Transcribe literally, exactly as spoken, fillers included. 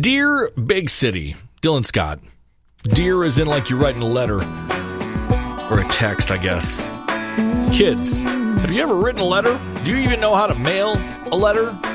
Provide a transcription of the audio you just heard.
Dear Big City, Dylan Scott. Dear is in like you're writing a letter. Or a text, I guess. Kids, have you ever written a letter? Do you even know how to mail a letter?